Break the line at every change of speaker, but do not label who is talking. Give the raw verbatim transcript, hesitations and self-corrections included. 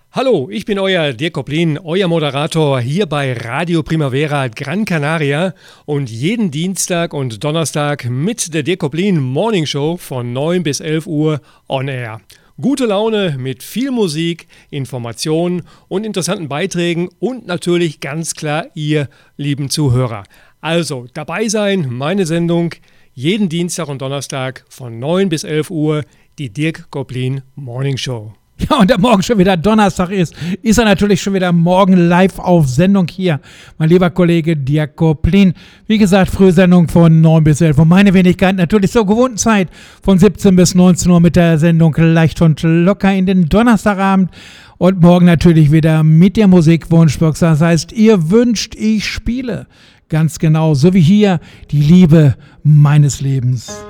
Hallo, ich bin euer Dirk Koplin, euer Moderator hier bei Radio Primavera Gran Canaria und jeden Dienstag und Donnerstag mit der Dirk Koplin Morning Show von neun bis elf Uhr on air. Gute Laune mit viel Musik, Informationen und interessanten Beiträgen und natürlich ganz klar ihr lieben Zuhörer. Also dabei sein, meine Sendung jeden Dienstag und Donnerstag von neun bis elf Uhr, die Dirk Koplin Morning Show.
Ja, und da morgen schon wieder Donnerstag ist, ist er natürlich schon wieder morgen live auf Sendung hier. Mein lieber Kollege Dirk Koplin. Wie gesagt, Frühsendung von neun bis elf. Und meine Wenigkeit natürlich zur gewohnten Zeit von siebzehn bis neunzehn Uhr mit der Sendung leicht und locker in den Donnerstagabend. Und morgen natürlich wieder mit der Musikwunschbox. Das heißt, ihr wünscht, ich spiele. Ganz genau, so wie hier die Liebe meines Lebens.